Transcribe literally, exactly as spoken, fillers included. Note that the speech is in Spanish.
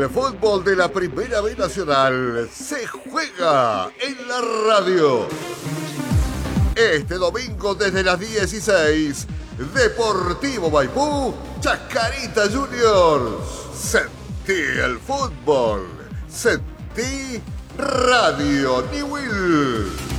El fútbol de la Primera B Nacional se juega en la radio. Este domingo desde las dieciséis, Deportivo Maipú, Chacarita Juniors. Sentí el fútbol, sentí Radio Newell.